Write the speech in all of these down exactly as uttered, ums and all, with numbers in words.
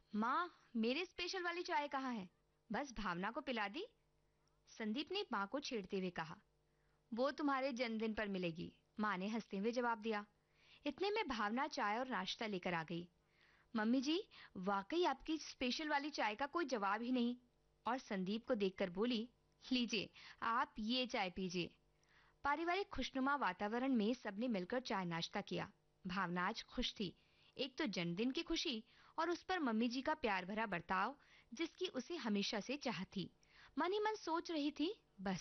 माँ, मेरे स्पेशल वाली चाय कहाँ है? बस भावना को पिला दी। संदीप ने माँ को छेड़ते हुए कहा। वो तुम्हारे जन्मदिन पर मिलेगी, माँ ने हंसते हुए जवाब दिया। इतने में भावना चाय और नाश्ता लेकर आ गई। मम्मी जी, वाकई आपकी स्पेशल वाली चाय का कोई जवाब ही नहीं। और संदीप को देखकर बोली, लीजिए आप ये चाय पीजिए। पारिवारिक खुशनुमा वातावरण में सबने मिलकर चाय नाश्ता किया। भावना आज खुश थी। एक तो जन्मदिन की खुशी और उस पर मम्मी जी का प्यार भरा बर्ताव, जिसकी उसे हमेशा से चाह थी। मन ही मन सोच रही थी, बस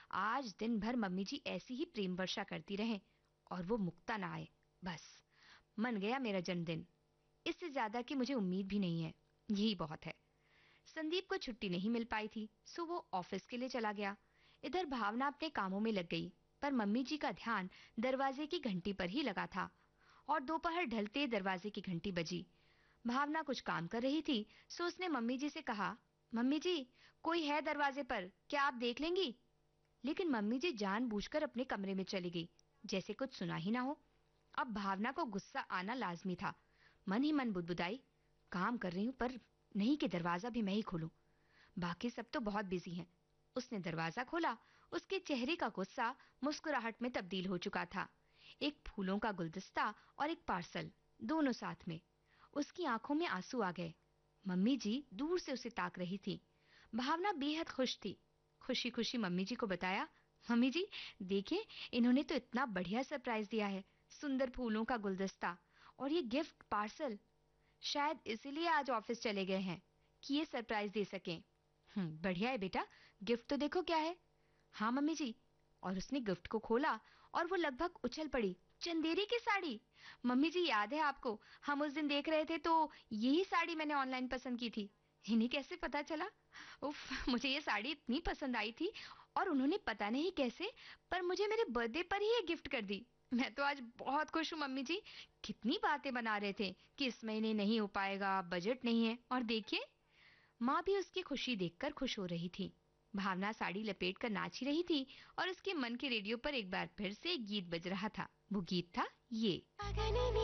आज दिन भर मम्मी जी ऐसी ही प्रेम वर्षा करती रहें और वो मुक्ता ना आए। बस मन गया मेरा जन्मदिन। इससे ज्यादा की मुझे उम्मीद भी नहीं है, यही बहुत है। संदीप को छुट्टी नहीं मिल पाई थी, सो वो ऑफिस के लिए चला गया। इधर भावना अपने कामों में लग गई, पर मम्मी जी का ध्यान दरवाजे की घंटी पर ही लगा था। और दोपहर ढलते दरवाजे की घंटी बजी। भावना कुछ काम कर रही थी, सो उसने मम्मी जी से कहा, मम्मी जी, कोई है दरवाजे पर, क्या आप देख लेंगी? लेकिन मम्मी जी जानबूझकर अपने कमरे में चली गई, जैसे कुछ सुना ही ना हो। अब भावना को गुस्सा आना लाजमी था। मन ही मन बुदबुदाई, काम कर रही हूं, पर नहीं कि दरवाजा भी मैं ही खोलूं। बाकी सब तो बहुत बिजी हैं। उसने दरवाजा खोला। उसके चेहरे का गुस्सा मुस्कुराहट में तब्दील हो चुका था। एक फूलों का गुलदस्ता और एक पार्सल, दोनों साथ में। उसकी आंखों में आंसू आ गए। मम्मी जी दूर से उसे ताक रही थी। भावना बेहद खुश थी। खुशी खुशी मम्मी जी को बताया, मम्मी जी देखिए, इन्होंने तो इतना बढ़िया सरप्राइज दिया है। सुंदर फूलों का गुलदस्ता और ये गिफ्ट पार्सल। शायद इसीलिए आज ऑफिस चले गए हैं कि ये सरप्राइज दे सकें। हम्म, बढ़िया है बेटा, गिफ्ट तो देखो क्या है। हाँ मम्मी जी। और उसने गिफ्ट को खोला और वो लगभग उछल पड़ी। चंदेरी की साड़ी! मम्मी जी याद है आपको, हम उस दिन देख रहे थे तो यही साड़ी मैंने ऑनलाइन पसंद की थी। इन्हें कैसे पता चला? उफ, मुझे ये साड़ी इतनी पसंद आई थी और उन्होंने पता नहीं कैसे, पर मुझे मेरे बर्थडे पर ही ये गिफ्ट कर दी। मैं तो आज बहुत खुश हूँ मम्मी जी। कितनी बातें बना रहे थे कि इस महीने नहीं हो पाएगा, बजट नहीं है, और देखिए। माँ भी उसकी खुशी देखकर खुश हो रही थी। भावना साड़ी लपेट कर नाच ही रही थी और उसके मन के रेडियो पर एक बार फिर से एक गीत बज रहा था। वो गीत था ये।